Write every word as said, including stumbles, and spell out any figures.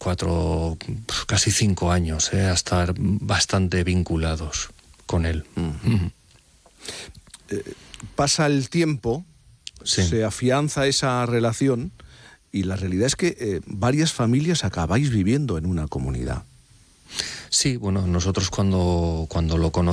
cuatro, casi cinco años, ¿eh? A estar bastante vinculados con él. Uh-huh. Uh-huh. Eh, pasa el tiempo, sí. Se afianza esa relación y la realidad es que eh, varias familias acabáis viviendo en una comunidad. Sí, bueno, nosotros cuando, cuando lo conocimos,